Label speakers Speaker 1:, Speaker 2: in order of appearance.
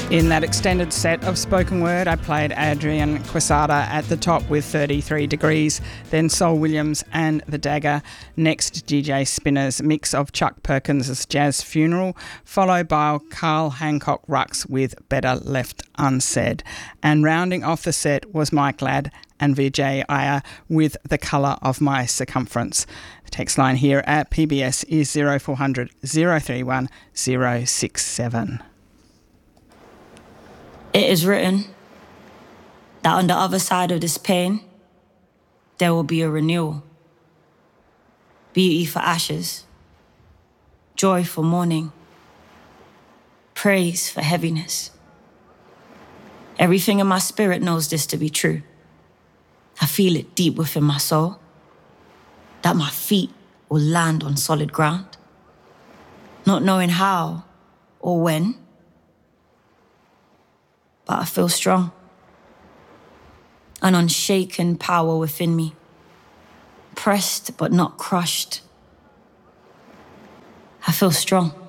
Speaker 1: In that extended set of spoken word, I played Adrian Quesada at the top with 33 Degrees, then Sol Williams and The Dagger. Next, DJ Spinner's mix of Chuck Perkins' Jazz Funeral, followed by Carl Hancock Rux with Better Left Unsaid. And rounding off the set was Mike Ladd and Vijay Iyer with The Colour of My Circumference. The text line here at PBS is 0400 031 067.
Speaker 2: It is written that on the other side of this pain, there will be a renewal. Beauty for ashes, joy for mourning, praise for heaviness. Everything in my spirit knows this to be true. I feel it deep within my soul, that my feet will land on solid ground, not knowing how or when, but I feel strong. An unshaken power within me, pressed but not crushed. I feel strong.